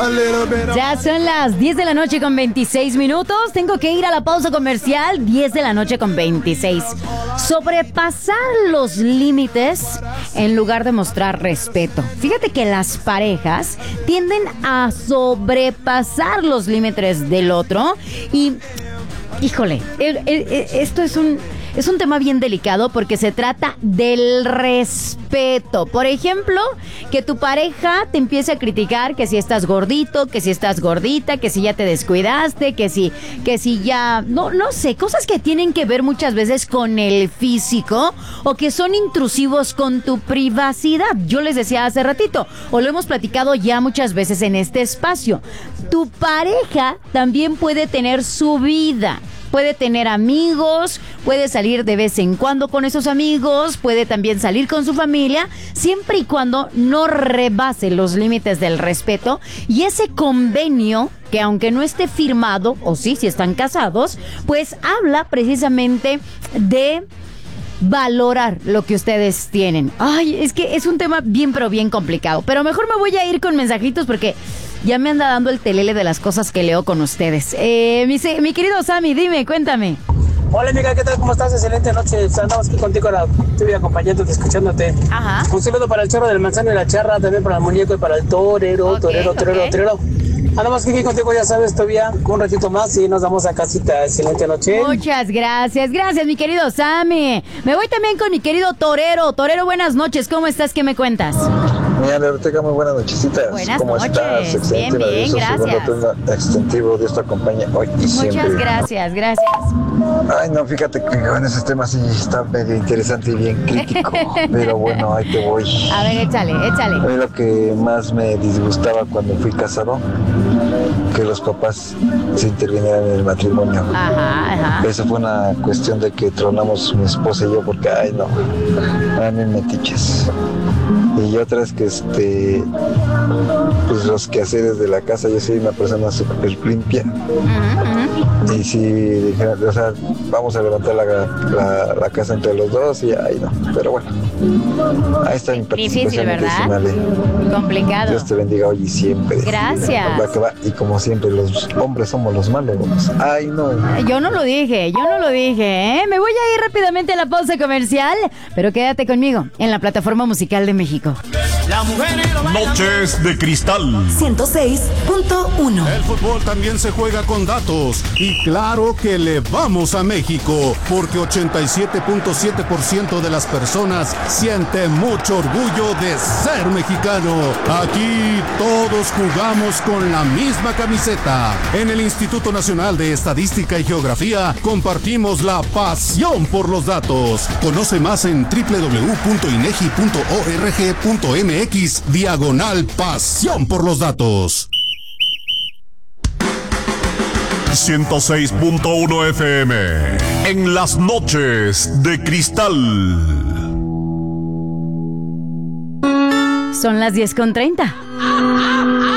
Ya son las 10 de la noche con 26 minutos. Tengo que ir a la pausa comercial. 10 de la noche con 26. Sobrepasar los límites en lugar de mostrar respeto. Fíjate que las parejas tienden a sobrepasar los límites del otro y, híjole, esto es un tema bien delicado porque se trata del respeto. Por ejemplo, que tu pareja te empiece a criticar que si estás gordito, que si estás gordita, que si ya te descuidaste, que si ya... No sé, cosas que tienen que ver muchas veces con el físico o que son intrusivos con tu privacidad. Yo les decía hace ratito, o lo hemos platicado ya muchas veces en este espacio. Tu pareja también puede tener su vida. Puede tener amigos, puede salir de vez en cuando con esos amigos, puede también salir con su familia, siempre y cuando no rebase los límites del respeto. Y ese convenio, que aunque no esté firmado, o sí, si están casados, pues habla precisamente de valorar lo que ustedes tienen. Ay, es que es un tema bien, pero bien complicado. Pero mejor me voy a ir con mensajitos porque ya me anda dando el telele de las cosas que leo con ustedes. Mi querido Sammy, dime, cuéntame. Hola amiga, ¿qué tal? ¿Cómo estás? Excelente noche. Andamos aquí contigo, estoy acompañándote, escuchándote. Ajá. Un saludo para el chorro del manzano y la charra, también para el muñeco y para el torero. Andamos aquí contigo, ya sabes, todavía un ratito más y nos vamos a casita. Excelente noche. Muchas gracias, mi querido Sammy. Me voy también con mi querido Torero. Torero, buenas noches, ¿cómo estás? ¿Qué me cuentas? Mira, Ortega, muy buenas nochecitas. Buenas ¿Cómo noches? estás? Excelente, Bien, gracias. Segundo turno extensivo, Dios te acompaña hoy y siempre. Muchas gracias. Ay, no, fíjate que en esos temas sí está medio interesante y bien crítico. Pero bueno, ahí te voy. A ver, échale. A mí lo que más me disgustaba cuando fui casado, que los papás se intervinieran en el matrimonio. Ajá. Eso fue una cuestión de que tronamos mi esposa y yo porque, ay no, eran bien metiches. Y otra es que pues los quehaceres de la casa, yo soy una persona súper limpia. Y si dijeran, o sea, vamos a levantar la casa entre los dos y ahí no, pero bueno, ahí está mi participación. Difícil, ¿verdad? Complicado. Dios te bendiga hoy y siempre. Gracias. Y como siempre, los hombres somos los malos. Ay, no. Yo no lo dije, ¿eh? Me voy a ir rápidamente a la pausa comercial, pero quédate conmigo en la plataforma musical de México. Noches de Cristal 106.1. El fútbol también se juega con datos. Y claro que le vamos a México, porque 87.7% de las personas siente mucho orgullo de ser mexicano. Aquí todos jugamos con la misma camiseta. En el Instituto Nacional de Estadística y Geografía compartimos la pasión por los datos. Conoce más en www.inegi.org.mx/pasión por los datos. 106.1 FM en las noches de Cristal. Son las 10:30.